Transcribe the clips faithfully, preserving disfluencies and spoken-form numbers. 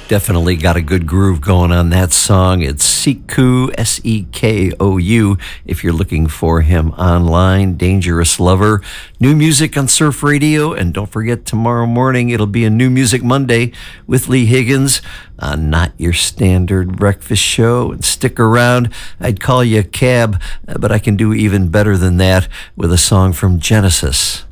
Definitely got a good groove going on that song. It's Sekou, S E K O U, if you're looking for him online. Dangerous Lover. New music on Surf Radio. And don't forget, tomorrow morning it'll be a New Music Monday with Lee Higgins on Not Your Standard Breakfast Show. And stick around. I'd call you a cab, but I can do even better than that with a song from Genesis.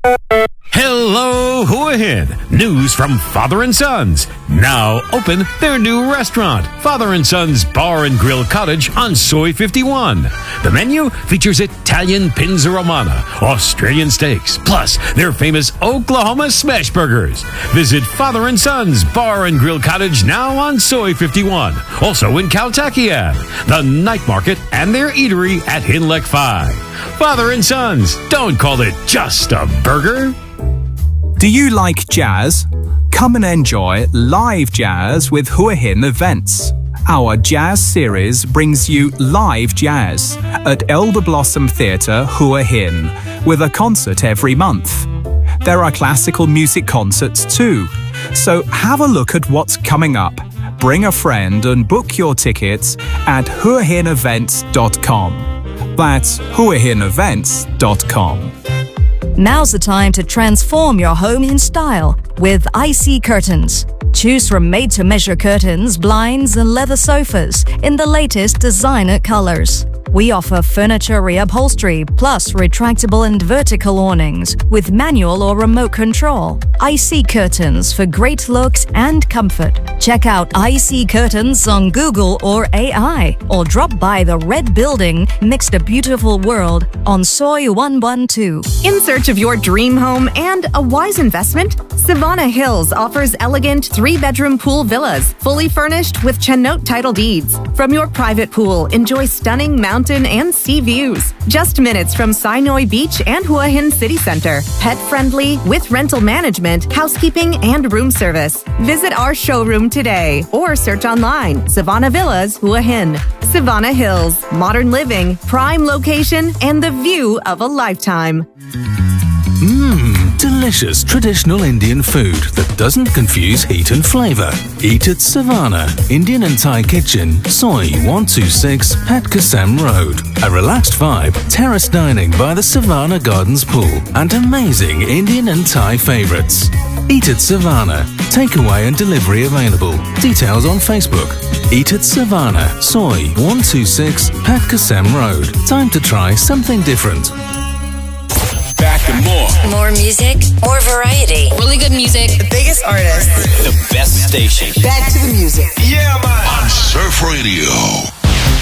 Hello, Hua Hin. News from Father and Sons. Now open their new restaurant, Father and Sons Bar and Grill Cottage on Soy fifty-one. The menu features Italian Pinza Romana, Australian steaks, plus their famous Oklahoma smash burgers. Visit Father and Sons Bar and Grill Cottage now on Soy fifty-one. Also in Kaltakian, the night market, and their eatery at Hinlek five. Father and Sons, don't call it just a burger. Do you like jazz? Come and enjoy live jazz with Hua Hin Events. Our jazz series brings you live jazz at Elder Blossom Theatre, Hua Hin, with a concert every month. There are classical music concerts too, so have a look at what's coming up. Bring a friend and book your tickets at hua hin events dot com. That's hua hin events dot com. Now's the time to transform your home in style with I C Curtains. Choose from made-to-measure curtains, blinds, and leather sofas in the latest designer colors. We offer furniture reupholstery plus retractable and vertical awnings with manual or remote control. I C Curtains for great looks and comfort. Check out I C Curtains on Google or A I, or drop by the Red Building next to Beautiful World on Soy one one two. In search of your dream home and a wise investment? Savannah Hills offers elegant three-bedroom pool villas, fully furnished with Chenote title deeds. From your private pool, enjoy stunning mountain and sea views. Just minutes from Sinoi Beach and Hua Hin City Center. Pet-friendly, with rental management, housekeeping, and room service. Visit our showroom today or search online. Savannah Villas, Hua Hin. Savannah Hills. Modern living, prime location, and the view of a lifetime. Mmm, delicious traditional Indian food that doesn't confuse heat and flavor. Eat at Savannah, Indian and Thai Kitchen, Soy one two six, Pat Kasem Road. A relaxed vibe, terrace dining by the Savannah Gardens pool, and amazing Indian and Thai favorites. Eat at Savannah. Takeaway and delivery available. Details on Facebook. Eat at Savannah, Soy one two six, Pat Kasem Road. Time to try something different. Back and more. More music, more variety. Really good music. The biggest artists. The best station. Back to the music. Yeah, man. On Surf Radio.